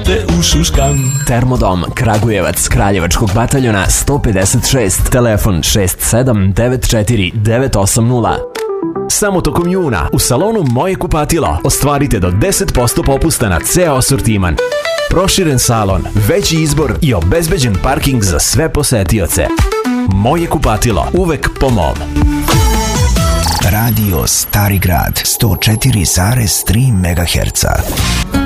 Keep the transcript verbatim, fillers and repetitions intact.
te ušuškam. Termodom Kragujevac, Kraljevačkog bataljona sto pedeset šest, telefon šest sedam devet četiri devet osam nula. Samo tokom juna u salonu Moje kupatilo ostvarite do deset posto popusta na ceo asortiman. Proširen salon, veći izbor i obezbeđen parking za sve posetioce. Moje kupatilo, uvek po mom. Radio Stari Grad sto četiri zarez tri megaherca.